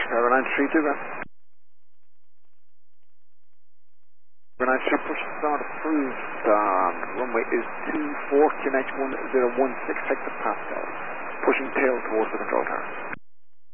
Tower 932, go. Tower 932, push start approved. Runway is 24, QNH 1016, take the Pascal. Pushing tail towards the control tower.